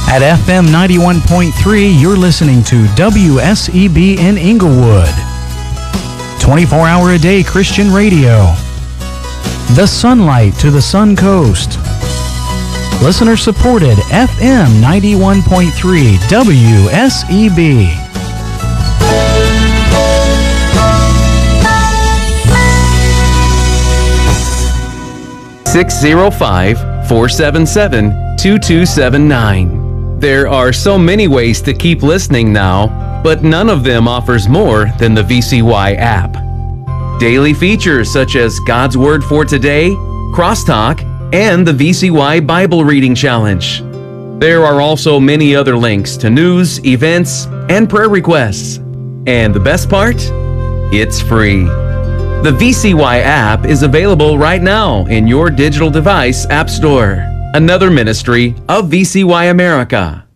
At FM 91.3, you're listening to WSEB in Inglewood. 24-hour-a-day Christian radio. The sunlight to the Sun Coast. Listener-supported FM 91.3 WSEB. (605-477-2279). There are so many ways to keep listening now, but none of them offers more than the VCY app. Daily features such as God's Word for Today, Crosstalk, and the VCY Bible Reading Challenge. There are also many other links to news, events, and prayer requests. And the best part? It's free. The VCY app is available right now in your digital device app store. Another ministry of VCY America.